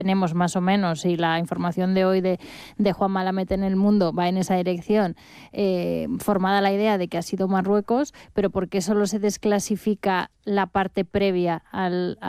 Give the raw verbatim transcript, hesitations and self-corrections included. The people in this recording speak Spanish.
tenemos más o menos, y la información de hoy de, de Juan Malamete en El Mundo va en esa dirección, eh, formada la idea de que ha sido Marruecos, pero ¿por qué solo se desclasifica la parte previa al,